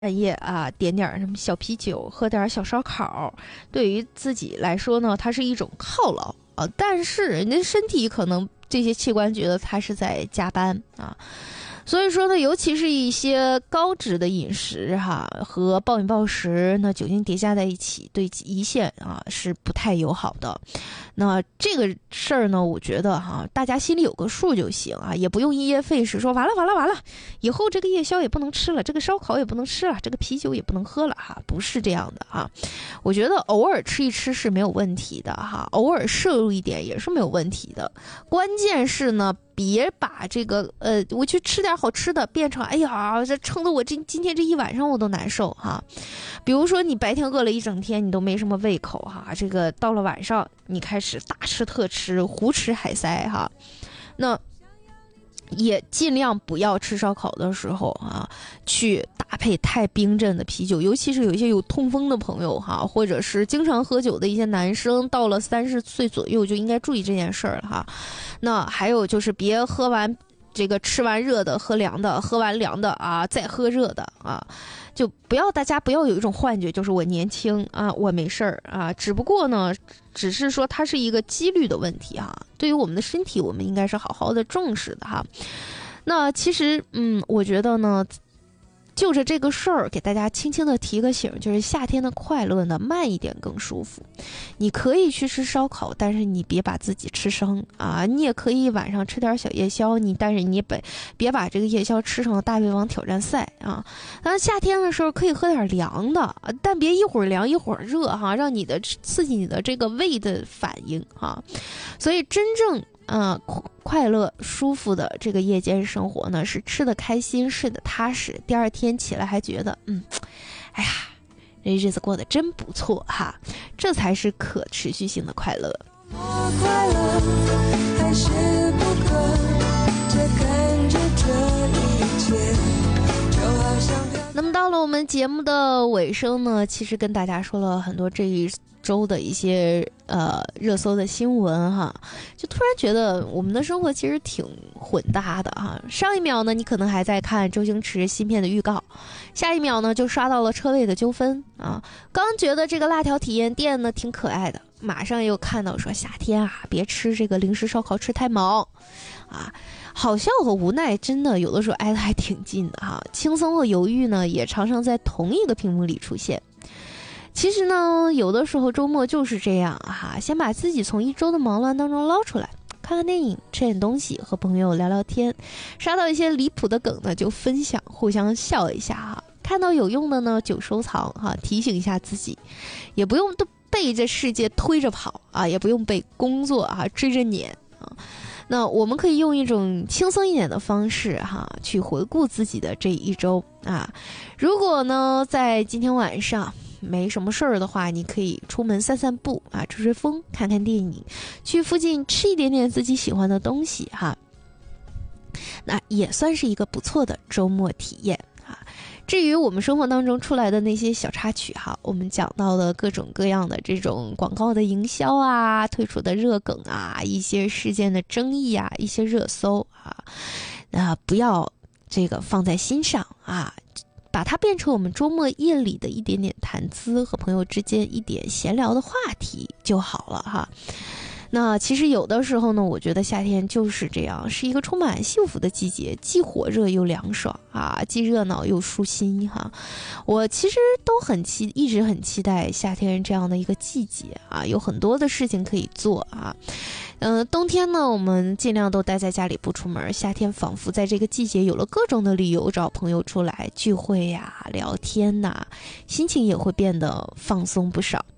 半夜啊，点点什么小啤酒，喝点小烧烤，对于自己来说呢，它是一种犒劳啊。但是人家身体可能这些器官觉得它是在加班啊。所以说呢，尤其是一些高脂的饮食和暴饮暴食，那酒精叠加在一起，对胰腺是不太友好的。那这个事儿呢，我觉得大家心里有个数就行也不用因噎废食，说完了，以后这个夜宵也不能吃了，这个烧烤也不能吃了，这个啤酒也不能喝了不是这样的我觉得偶尔吃一吃是没有问题的偶尔摄入一点也是没有问题的。关键是呢，别把这个我去吃点好吃的变成哎呀，这撑得我今天这一晚上我都难受比如说你白天饿了一整天，你都没什么胃口这个到了晚上你开始大吃特吃，胡吃海塞那也尽量不要吃烧烤的时候去搭配太冰镇的啤酒，尤其是有一些有痛风的朋友或者是经常喝酒的一些男生，到了30岁左右就应该注意这件事儿了那还有就是别喝完这个吃完热的喝凉的，喝完凉的再喝热的就大家不要有一种幻觉，就是我年轻我没事儿只不过呢，只是说它是一个几率的问题对于我们的身体，我们应该是好好的重视的那其实我觉得呢，就着这个事儿给大家轻轻的提个醒，就是夏天的快乐呢，慢一点更舒服。你可以去吃烧烤，但是你别把自己吃生你也可以晚上吃点小夜宵，但是你也别把这个夜宵吃成了大胃王挑战赛但是夏天的时候可以喝点凉的但别一会儿凉一会儿热让你的刺激你的这个胃的反应所以真正快乐舒服的这个夜间生活呢，是吃得开心，睡得踏实，第二天起来还觉得哎呀，这日子过得真不错这才是可持续性的快乐。快乐还是不可，这感觉这一切就好像。那么到了我们节目的尾声呢，其实跟大家说了很多这一周的一些热搜的新闻就突然觉得我们的生活其实挺混搭的上一秒呢，你可能还在看周星驰新片的预告，下一秒呢就刷到了车位的纠纷刚觉得这个辣条体验店呢挺可爱的，马上又看到说夏天别吃这个零食烧烤吃太猛好笑和无奈真的有的时候挨得还挺近的轻松和犹豫呢也常常在同一个屏幕里出现。其实呢，有的时候周末就是这样先把自己从一周的忙乱当中捞出来，看看电影，吃点东西，和朋友聊聊天，刷到一些离谱的梗呢就分享，互相笑一下看到有用的呢就收藏提醒一下自己，也不用都被这世界推着跑也不用被工作追着撵那我们可以用一种轻松一点的方式去回顾自己的这一周如果呢在今天晚上没什么事儿的话，你可以出门散散步吹吹风，看看电影，去附近吃一点点自己喜欢的东西那也算是一个不错的周末体验至于我们生活当中出来的那些小插曲我们讲到的各种各样的这种广告的营销推出的热梗一些事件的争议一些热搜不要这个放在心上把它变成我们周末夜里的一点点谈资，和朋友之间一点闲聊的话题就好了那其实有的时候呢，我觉得夏天就是这样，是一个充满幸福的季节，既火热又凉爽既热闹又舒心我其实一直很期待夏天这样的一个季节有很多的事情可以做冬天呢，我们尽量都待在家里不出门，夏天仿佛在这个季节有了各种的理由找朋友出来聚会聊天心情也会变得放松不少。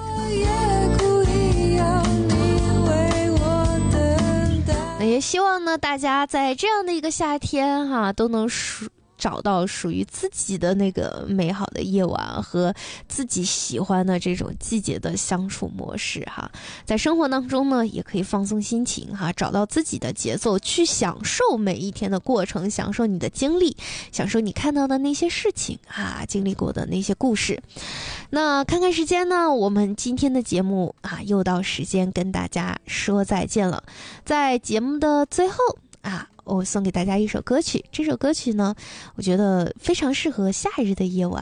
也希望呢，大家在这样的一个夏天都能找到属于自己的那个美好的夜晚和自己喜欢的这种季节的相处模式在生活当中呢，也可以放松心情找到自己的节奏，去享受每一天的过程，享受你的经历，享受你看到的那些事情经历过的那些故事。那看看时间呢，我们今天的节目又到时间跟大家说再见了。在节目的最后我送给大家一首歌曲。这首歌曲呢，我觉得非常适合夏日的夜晚